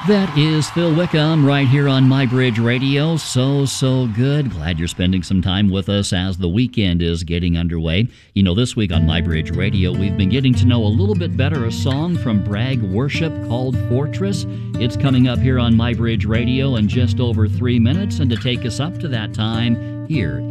That is Phil Wickham right here on MyBridge Radio. So good. Glad you're spending some time with us as the weekend is getting underway. You know, this week on MyBridge Radio, we've been getting to know a little bit better a song from Bragg Worship called Fortress. It's coming up here on MyBridge Radio in just over 3 minutes. And to take us up to that time, here